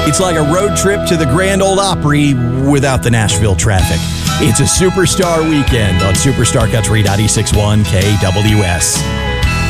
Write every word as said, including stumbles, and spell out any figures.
It's like a road trip to the Grand Ole Opry without the Nashville traffic. It's a Superstar weekend on Superstar Country ninety-six point one K W S.